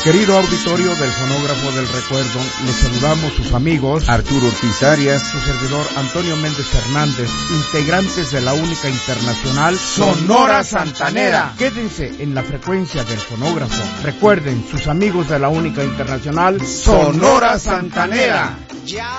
Querido auditorio del Fonógrafo del Recuerdo, les saludamos sus amigos Arturo Ortiz Arias, su servidor Antonio Méndez Hernández, integrantes de la única internacional Sonora Santanera. Quédense en la frecuencia del fonógrafo. Recuerden, sus amigos de la única internacional Sonora Santanera.